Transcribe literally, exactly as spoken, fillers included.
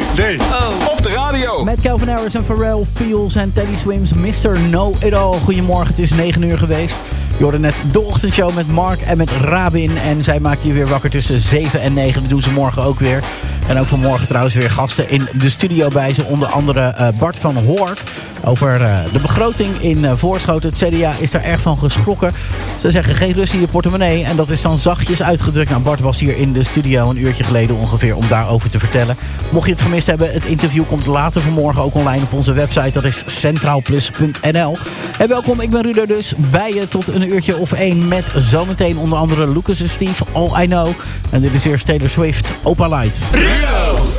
Nee, oh. Op de radio. Met Calvin Harris en Pharrell, Feels en Teddy Swims, mister Know It All. Goedemorgen, het is negen uur geweest. Je hoorde net de ochtendshow met Mark en met Rabin. En zij maakt je weer wakker tussen zeven en negen. Dat doen ze morgen ook weer. En ook vanmorgen trouwens weer gasten in de studio bij ze. Onder andere uh, Bart van Hoork. Over uh, de begroting in uh, Voorschoten. Het C D A is daar erg van geschrokken. Ze zeggen geen rust in je portemonnee. En dat is dan zachtjes uitgedrukt. Nou, Bart was hier in de studio een uurtje geleden ongeveer om daarover te vertellen. Mocht je het gemist hebben, het interview komt later vanmorgen ook online op onze website. Dat is centraalplus punt n l. En welkom, ik ben Rudo dus bij je tot een uurtje of één. Met zometeen onder andere Lucas en Steve, All I Know. En dit is eerst Taylor Swift, Opalite. Rudo!